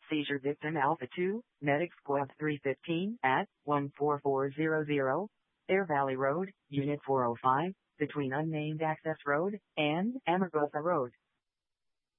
Seizure victim Alpha 2, Medic Squad 315 at 14400, Air Valley Road, Unit 405, between Unnamed Access Road and Amargotha Road.